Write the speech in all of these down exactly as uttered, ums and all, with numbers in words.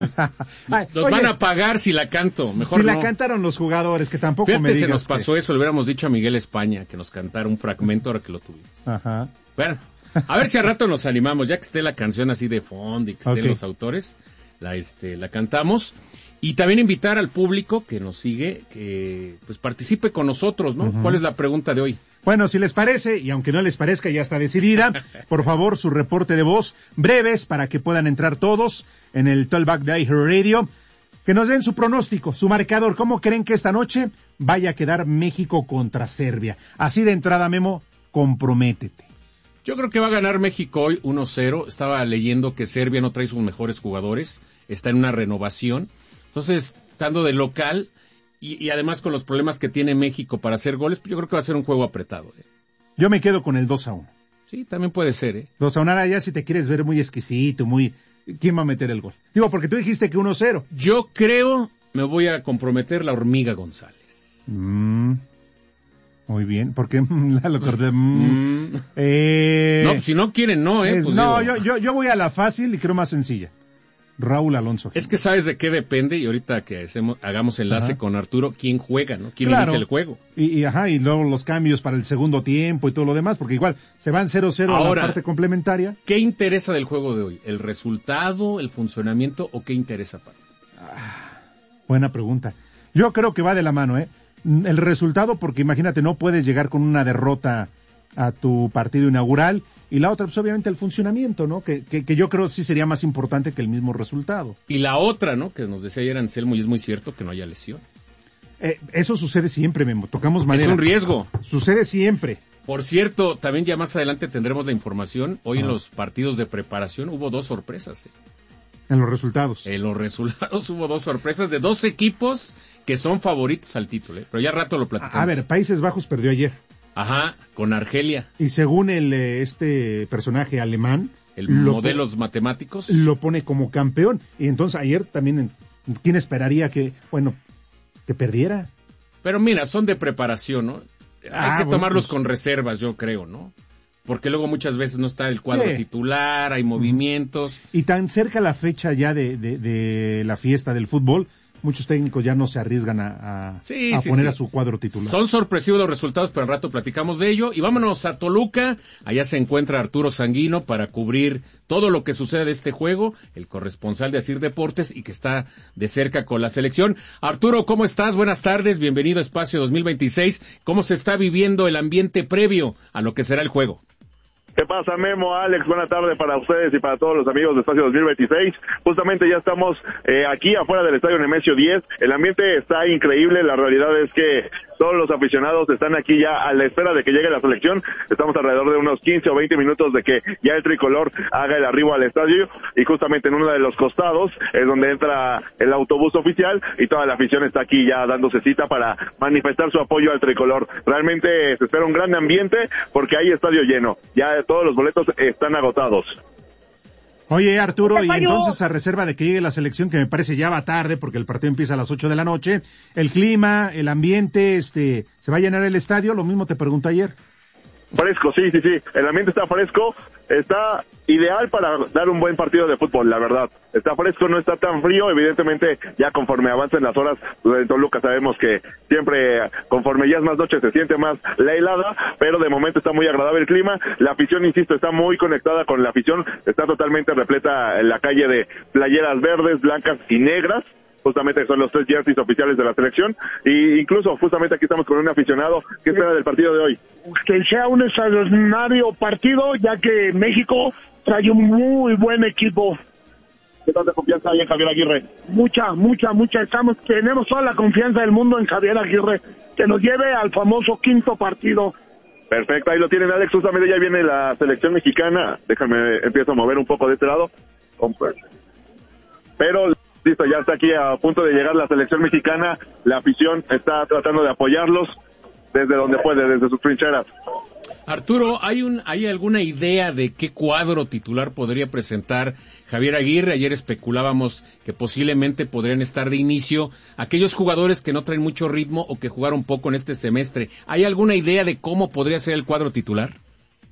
Ay, Nos oye, van a pagar si la canto, mejor si no. la cantaron los jugadores, que tampoco Fíjate, me digas se nos que- pasó eso, le hubiéramos dicho a Miguel España que nos cantara un fragmento ahora que lo tuvimos. Ajá. Bueno, a ver si al rato nos animamos, ya que esté la canción así de fondo y que estén Ok. los autores, la este la cantamos. Y también invitar al público que nos sigue, que pues participe con nosotros, ¿no? Ujú. ¿Cuál es la pregunta de hoy? Bueno, si les parece, y aunque no les parezca, ya está decidida, por favor, su reporte de voz, breves, para que puedan entrar todos en el Talkback de iHeartRadio, que nos den su pronóstico, su marcador. ¿Cómo creen que esta noche vaya a quedar México contra Serbia? Así de entrada, Memo, comprométete. Yo creo que va a ganar México hoy uno cero. Estaba leyendo que Serbia no trae sus mejores jugadores, está en una renovación. Entonces, estando de local y, y además con los problemas que tiene México para hacer goles, pues yo creo que va a ser un juego apretado. ¿eh? Yo me quedo con el dos a uno. Sí, también puede ser. ¿eh? dos a uno, ahora ya si te quieres ver muy exquisito, muy... ¿Quién va a meter el gol? Digo, porque tú dijiste que uno cero. Yo creo, me voy a comprometer la Hormiga González. Mm, muy bien, porque la lo corté. Mm, Mm. eh, No, si no quieren, no, ¿eh? es- Pues no, digo, yo, yo, yo voy a la fácil y creo más sencilla. Raúl Alonso. Es que sabes de qué depende, y ahorita que hacemos, hagamos enlace Ajá. con Arturo, quién juega, ¿no? ¿Quién Claro. inicia el juego? Y, y, ajá, y luego los cambios para el segundo tiempo y todo lo demás, porque igual se van cero cero a la Ahora, parte complementaria. ¿Qué interesa del juego de hoy? ¿El resultado, el funcionamiento o qué interesa para ti? Buena pregunta. Yo creo que va de la mano, ¿eh? El resultado, porque imagínate, no puedes llegar con una derrota a tu partido inaugural, y la otra, pues obviamente el funcionamiento, ¿no? Que, que, que yo creo sí sería más importante que el mismo resultado. Y la otra, ¿no? Que nos decía ayer Anselmo, y es muy cierto que no haya lesiones. Eh, eso sucede siempre, Memo, tocamos madera. Es un riesgo. Sucede siempre. Por cierto, también ya más adelante tendremos la información. Hoy Ah. en los partidos de preparación hubo dos sorpresas. ¿eh? En los resultados. En los resultados hubo dos sorpresas de dos equipos que son favoritos al título. ¿eh? Pero ya rato lo platicamos. A, a ver, Países Bajos perdió ayer. Ajá, con Argelia. Y según el eh, este personaje alemán, El lo modelos matemáticos. lo pone como campeón. Y entonces ayer también, ¿quién esperaría que, bueno, que perdiera? Pero mira, son de preparación, ¿no? Hay Ah, que bueno, tomarlos pues- con reservas, yo creo, ¿no? Porque luego muchas veces no está el cuadro Sí. titular, hay movimientos. Y tan cerca la fecha ya de, de, de la fiesta del fútbol, muchos técnicos ya no se arriesgan a, a, Sí, a sí, poner sí. a su cuadro titular. Son sorpresivos los resultados, pero al rato platicamos de ello. Y vámonos a Toluca. Allá se encuentra Arturo Sanguino para cubrir todo lo que sucede de este juego, el corresponsal de Asir Deportes y que está de cerca con la selección. Arturo, ¿cómo estás? Buenas tardes, bienvenido a Espacio dos mil veintiséis. ¿Cómo se está viviendo el ambiente previo a lo que será el juego? ¿Qué pasa, Memo, Alex? Buena tarde para ustedes y para todos los amigos de Espacio dos mil veintiséis. Justamente ya estamos eh, aquí afuera del Estadio Nemesio diez. El ambiente está increíble. La realidad es que todos los aficionados están aquí ya a la espera de que llegue la selección. Estamos alrededor de unos quince o veinte minutos de que ya el tricolor haga el arribo al estadio. Y justamente en uno de los costados es donde entra el autobús oficial y toda la afición está aquí ya dándose cita para manifestar su apoyo al tricolor. Realmente se espera un gran ambiente porque hay estadio lleno. Ya todos los boletos están agotados. Oye, Arturo, y Fallo. entonces a reserva de que llegue la selección, que me parece ya va tarde porque el partido empieza a las ocho de la noche, el clima, el ambiente, este, ¿se va a llenar el estadio? Lo mismo te pregunté ayer. Fresco, sí, sí, sí. El ambiente está fresco, está ideal para dar un buen partido de fútbol, la verdad. Está fresco, no está tan frío. Evidentemente, ya conforme avancen las horas, pues en Toluca sabemos que siempre, conforme ya es más noche, se siente más la helada, pero de momento está muy agradable el clima. La afición, insisto, está muy conectada con la afición. Está totalmente repleta en la calle de playeras verdes, blancas y negras. Justamente son los tres jerseys oficiales de la selección, y incluso justamente aquí estamos con un aficionado. ¿Qué espera del partido de hoy? Que sea un extraordinario partido, ya que México trae un muy buen equipo. ¿Qué tanta confianza hay en Javier Aguirre? Mucha, mucha, mucha. Estamos, tenemos toda la confianza del mundo en Javier Aguirre, que nos lleve al famoso quinto partido. Perfecto, ahí lo tienen, Alex. Justamente ya viene la selección mexicana. Déjame, empiezo a mover un poco de este lado. Pero listo, ya está aquí a punto de llegar la selección mexicana. La afición está tratando de apoyarlos desde donde puede, desde sus trincheras. Arturo, ¿hay un, hay alguna idea de qué cuadro titular podría presentar Javier Aguirre? Ayer especulábamos que posiblemente podrían estar de inicio aquellos jugadores que no traen mucho ritmo o que jugaron poco en este semestre. ¿Hay alguna idea de cómo podría ser el cuadro titular?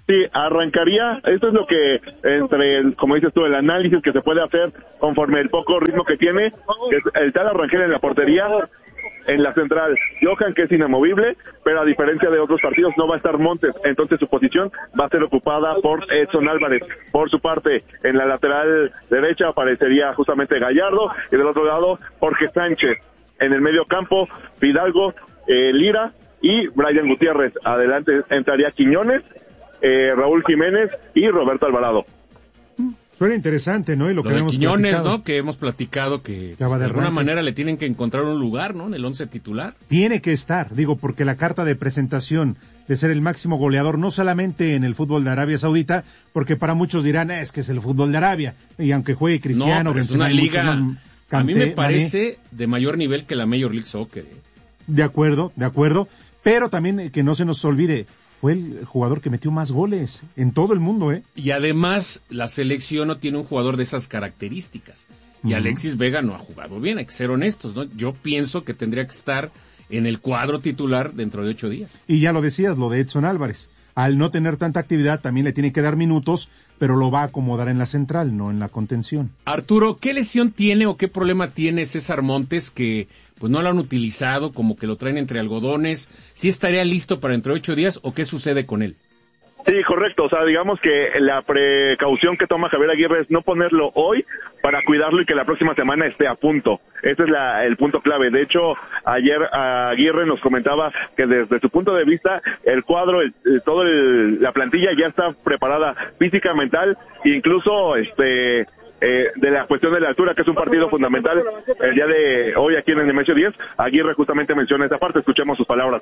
Sí, arrancaría, esto es lo que, entre, el, como dices tú, el análisis que se puede hacer conforme el poco ritmo que tiene, que es el tal Rangel en la portería, en la central, Johan, que es inamovible, pero a diferencia de otros partidos no va a estar Montes, entonces su posición va a ser ocupada por Edson Álvarez. Por su parte, en la lateral derecha aparecería justamente Gallardo, y del otro lado, Jorge Sánchez. En el medio campo, Fidalgo, eh, Lira y Brian Gutiérrez. Adelante entraría Quiñones, Eh, Raúl Jiménez y Roberto Alvarado. Suena interesante, ¿no? Y lo, lo que de hemos Quiñones, platicado. ¿no? Que hemos platicado que Ya va de, de alguna arranque. manera le tienen que encontrar un lugar, ¿no? En el once titular. Tiene que estar, digo, porque la carta de presentación de ser el máximo goleador, no solamente en el fútbol de Arabia Saudita, porque para muchos dirán, eh, es que es el fútbol de Arabia, y aunque juegue Cristiano, no, pero es Benzema una y muchos liga, más, a mí Kanté, me parece de mayor nivel que la Major League Soccer. ¿eh? De acuerdo, de acuerdo, pero también eh, que no se nos olvide, fue el jugador que metió más goles en todo el mundo, ¿eh? Y además, la selección no tiene un jugador de esas características. Y Uh-huh. Alexis Vega no ha jugado bien, hay que ser honestos, ¿no? Yo pienso que tendría que estar en el cuadro titular dentro de ocho días. Y ya lo decías, lo de Edson Álvarez. Al no tener tanta actividad, también le tiene que dar minutos, pero lo va a acomodar en la central, no en la contención. Arturo, ¿qué lesión tiene o qué problema tiene César Montes que pues no lo han utilizado, como que lo traen entre algodones? ¿Sí estaría listo para dentro de ocho días o qué sucede con él? Sí, correcto, o sea, digamos que la precaución que toma Javier Aguirre es no ponerlo hoy para cuidarlo y que la próxima semana esté a punto. Ese es la, el punto clave. De hecho, ayer Aguirre nos comentaba que desde su punto de vista, el cuadro, el, todo el, la plantilla ya está preparada física, mental, incluso este eh, de la cuestión de la altura, que es un partido fundamental el día de hoy aquí en el Nemesio diez. Aguirre justamente menciona esa parte, escuchemos sus palabras.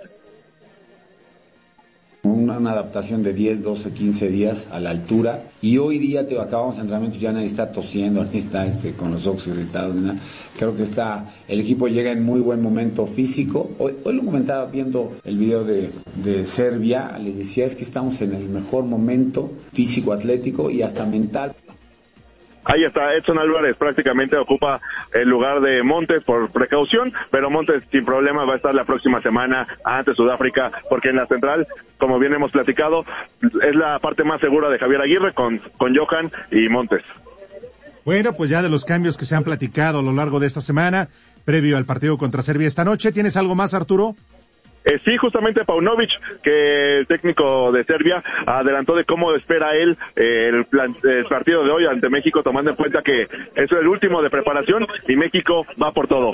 Una, una adaptación de diez, doce, quince días a la altura, y hoy día te acabamos entrenamientos, ya nadie está tosiendo, nadie está este, con los ojos irritados, ¿no? Creo que está, el equipo llega en muy buen momento físico. Hoy, hoy lo comentaba viendo el video de, de Serbia, les decía es que estamos en el mejor momento físico, atlético y hasta mental. Ahí está, Edson Álvarez prácticamente ocupa el lugar de Montes por precaución, pero Montes sin problema va a estar la próxima semana ante Sudáfrica, porque en la central, como bien hemos platicado, es la parte más segura de Javier Aguirre con, con Johan y Montes. Bueno, pues ya de los cambios que se han platicado a lo largo de esta semana, previo al partido contra Serbia esta noche, ¿tienes algo más, Arturo? Eh, sí, justamente Paunovic, que el técnico de Serbia adelantó de cómo espera él eh, el, plan, el partido de hoy ante México, tomando en cuenta que es el último de preparación y México va por todo.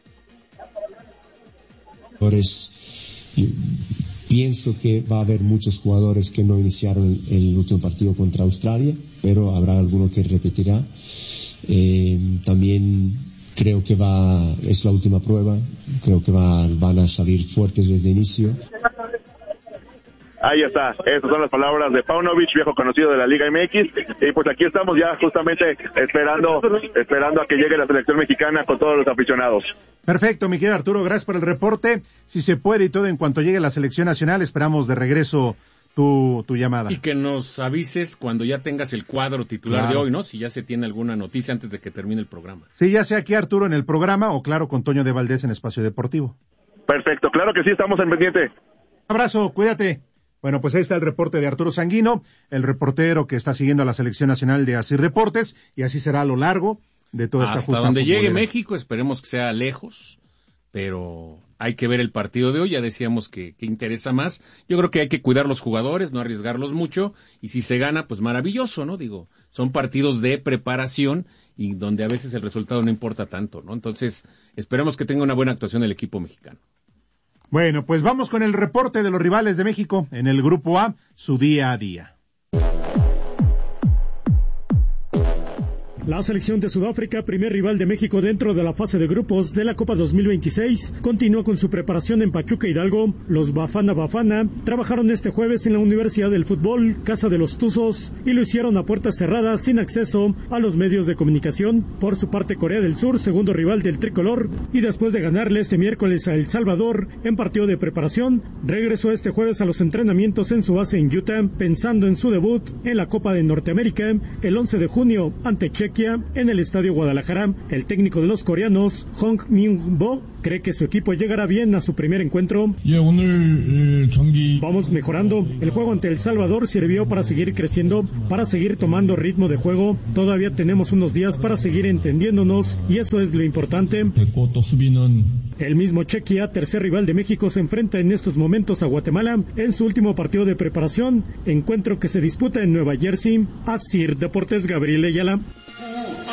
Pienso que va a haber muchos jugadores que no iniciaron el último partido contra Australia, pero habrá alguno que repetirá. Eh, también creo que va, es la última prueba, creo que va, van a salir fuertes desde el inicio. Ahí está, esas son las palabras de Paunovic, viejo conocido de la Liga M X, y pues aquí estamos ya justamente esperando, esperando a que llegue la selección mexicana con todos los aficionados. Perfecto, mi querido Arturo, gracias por el reporte. Si se puede y todo, en cuanto llegue la selección nacional, esperamos de regreso tu, tu llamada. Y que nos avises cuando ya tengas el cuadro titular Claro. de hoy, ¿no? Si ya se tiene alguna noticia antes de que termine el programa. Sí, ya sea aquí Arturo en el programa o claro con Toño de Valdés en Espacio Deportivo. Perfecto, claro que sí, estamos en pendiente. Abrazo, cuídate. Bueno, pues ahí está el reporte de Arturo Sanguino, el reportero que está siguiendo a la Selección Nacional de Asir Deportes, y así será a lo largo de toda esta Hasta justa donde llegue futbolera. México, esperemos que sea lejos, pero hay que ver el partido de hoy, ya decíamos que, que interesa más. Yo creo que hay que cuidar los jugadores, no arriesgarlos mucho, y si se gana, pues maravilloso, ¿no? Digo, son partidos de preparación y donde a veces el resultado no importa tanto, ¿no? Entonces, esperemos que tenga una buena actuación el equipo mexicano. Bueno, pues vamos con el reporte de los rivales de México en el Grupo A, su día a día. La selección de Sudáfrica, primer rival de México dentro de la fase de grupos de la Copa dos mil veintiséis, continúa con su preparación en Pachuca Hidalgo. Los Bafana Bafana trabajaron este jueves en la Universidad del Fútbol, Casa de los Tuzos, y lo hicieron a puertas cerradas sin acceso a los medios de comunicación. Por su parte, Corea del Sur, segundo rival del tricolor, y después de ganarle este miércoles a El Salvador en partido de preparación, regresó este jueves a los entrenamientos en su base en Utah, pensando en su debut en la Copa de Norteamérica el once de junio ante Chequia. Chequia en el Estadio Guadalajara. El técnico de los coreanos, Hong Min-bo, cree que su equipo llegará bien a su primer encuentro. Vamos mejorando. El juego ante El Salvador sirvió para seguir creciendo, para seguir tomando ritmo de juego. Todavía tenemos unos días para seguir entendiéndonos y eso es lo importante. El mismo Chequia, tercer rival de México, se enfrenta en estos momentos a Guatemala en su último partido de preparación, encuentro que se disputa en Nueva Jersey. Asir Deportes, Gabriel Ayala.